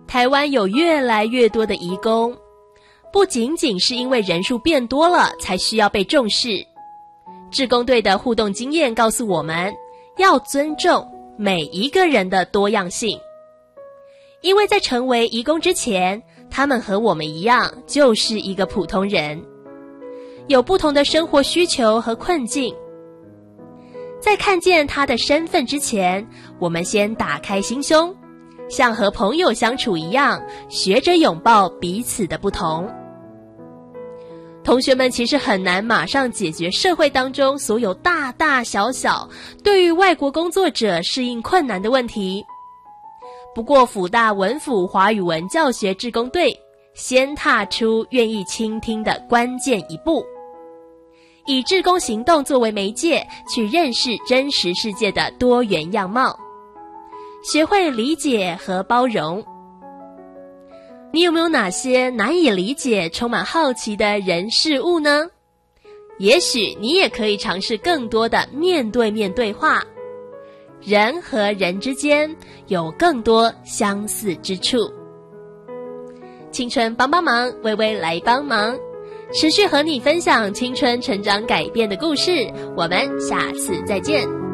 台湾有越来越多的移工，不仅仅是因为人数变多了才需要被重视。志工队的互动经验告诉我们，要尊重每一个人的多样性。因为在成为移工之前，他们和我们一样，就是一个普通人，有不同的生活需求和困境。在看见他的身份之前，我们先打开心胸，像和朋友相处一样，学着拥抱彼此的不同。同学们其实很难马上解决社会当中所有大大小小对于外国工作者适应困难的问题。不过辅大文府华语文教学志工队先踏出愿意倾听的关键一步，以志工行动作为媒介，去认识真实世界的多元样貌，学会理解和包容。你有没有哪些难以理解、充满好奇的人事物呢？也许你也可以尝试更多的面对面对话，人和人之间有更多相似之处。青春帮帮忙，微微来帮忙，持续和你分享青春成长改变的故事，我们下次再见。